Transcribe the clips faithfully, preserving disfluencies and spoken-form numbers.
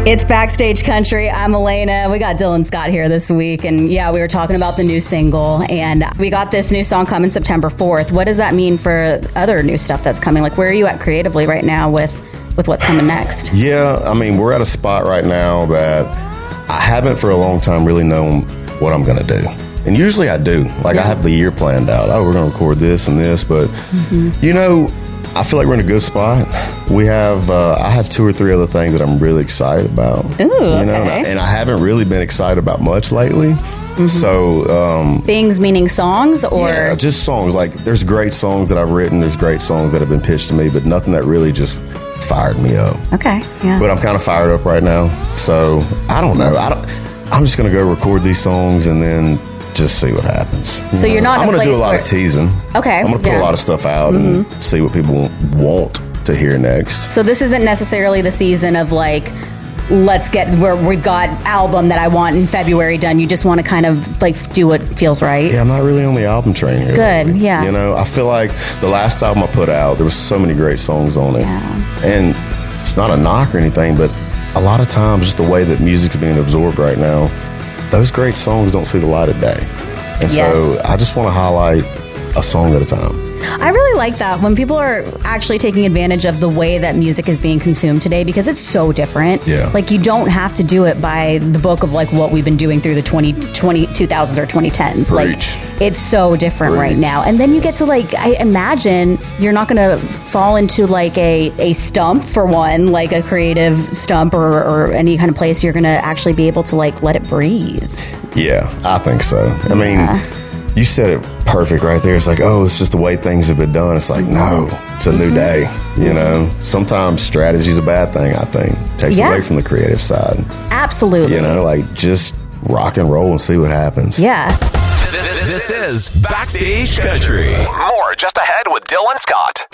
It's Backstage Country. I'm Elena. We got Dylan Scott here this week. And yeah, we were talking about the new single. And we got this new song coming September fourth. What does that mean for other new stuff that's coming? Like, where are you at creatively right now with, with what's coming next? Yeah, I mean, we're at a spot right now that I haven't for a long time really known what I'm going to do. And usually I do. Like, yeah. I have the year planned out. Oh, we're going to record this and this. But, mm-hmm. you know, I feel like we're in a good spot. We have, uh, I have two or three other things that I'm really excited about. Ooh, you know, okay. and, I, and I haven't really been excited about much lately. Mm-hmm. So, um, things meaning songs or yeah, just songs. Like, there's great songs that I've written. There's great songs that have been pitched to me, but nothing that really just fired me up. Okay, yeah. But I'm kind of fired up right now. So I don't know. I don't. I'm just gonna go record these songs and then just see what happens. You so know? you're not. I'm in a gonna place do a lot where... of teasing. Okay, I'm gonna put yeah. a lot of stuff out mm-hmm. and see what people want to hear next. So this isn't necessarily the season of like, let's get where we've got album that I want in February done. You just want to kind of like do what feels right. Yeah, I'm not really on the album train here. Good, lately. yeah. You know, I feel like the last album I put out, there was so many great songs on it, yeah. and it's not a knock or anything, but a lot of times just the way that music's being absorbed right now, those great songs don't see the light of day. And yes. so I just want to highlight a song at a time. I really like that when people are actually taking advantage of the way that music is being consumed today, because it's so different. Yeah. Like, you don't have to do it by the book of like what we've been doing through the twenty, twenty, two thousands or twenty tens. Preach. Like, it's so different Preach. right now. And then you get to like, I imagine you're not going to fall into like a, a stump for one, like a creative stump or, or any kind of place. You're going to actually be able to like let it breathe. Yeah, I think so. I mean, yeah. You said it perfect right there. It's like, oh, it's just the way things have been done. It's like, no, it's a new day. You know, sometimes strategy is a bad thing, I think. Takes yeah. away from the creative side. Absolutely. You know, like just rock and roll and see what happens. Yeah. This, this, this is Backstage Country. More just ahead with Dylan Scott.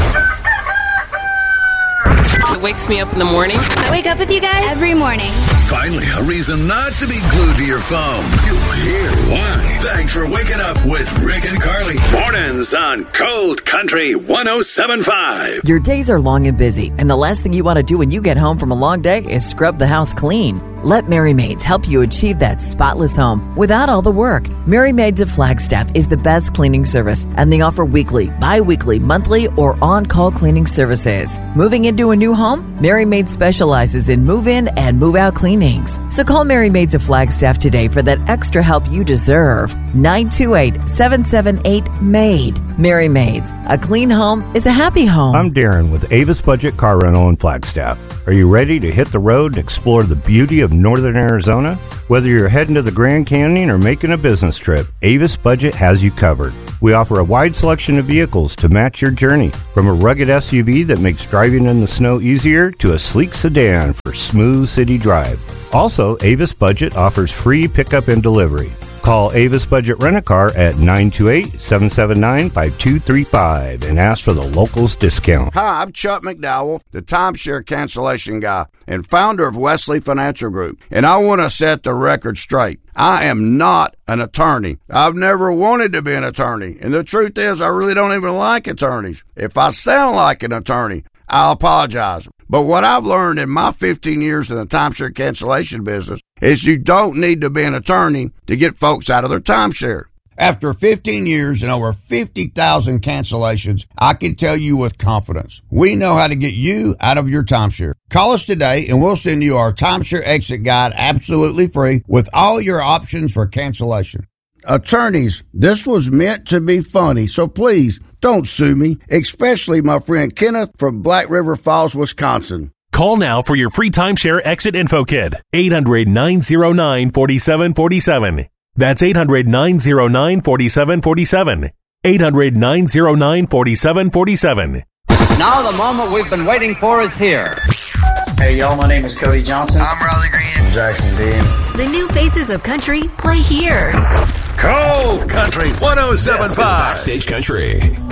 It wakes me up in the morning. I wake up with you guys every morning. Finally, a reason not to be glued to your phone. You'll hear why. Thanks for waking up with Rick and Carly. Mornings on Cold Country one oh seven point five. Your days are long and busy, and the last thing you want to do when you get home from a long day is scrub the house clean. Let Mary Maids help you achieve that spotless home without all the work. Mary Maids of Flagstaff is the best cleaning service, and they offer weekly, bi-weekly, monthly, or on-call cleaning services. Moving into a new home? Mary Maids specializes in move-in and move-out cleanings. So call Mary Maids of Flagstaff today for that extra help you deserve. nine two eight, seven seven eight, M A I D. Mary Maids. A clean home is a happy home. I'm Darren with Avis Budget Car Rental in Flagstaff. Are you ready to hit the road and explore the beauty of northern Arizona? Whether you're heading to the Grand Canyon or making a business trip, Avis Budget has you covered. We offer a wide selection of vehicles to match your journey, from a rugged S U V that makes driving in the snow easier to a sleek sedan for smooth city drive. Also, Avis Budget offers free pickup and delivery. Call Avis Budget Rent-A-Car at nine two eight, seven seven nine, five two three five and ask for the locals discount. Hi, I'm Chuck McDowell, the timeshare cancellation guy and founder of Wesley Financial Group. And I want to set the record straight. I am not an attorney. I've never wanted to be an attorney. And the truth is, I really don't even like attorneys. If I sound like an attorney, I'll apologize. But what I've learned in my fifteen years in the timeshare cancellation business is you don't need to be an attorney to get folks out of their timeshare. After fifteen years and over fifty thousand cancellations, I can tell you with confidence, we know how to get you out of your timeshare. Call us today and we'll send you our timeshare exit guide absolutely free with all your options for cancellation. Attorneys, this was meant to be funny, so please don't sue me, especially my friend Kenneth from Black River Falls, Wisconsin. Call now for your free timeshare exit info kit. eight hundred, nine oh nine, four seven four seven. That's eight hundred, nine oh nine, four seven four seven. eight hundred, nine oh nine, four seven four seven. Now the moment we've been waiting for is here. Hey y'all, my name is Cody Johnson. I'm Raleigh Green. I'm Jackson Dean. The new faces of country play here. Cold Country one oh seven point five. Backstage Country.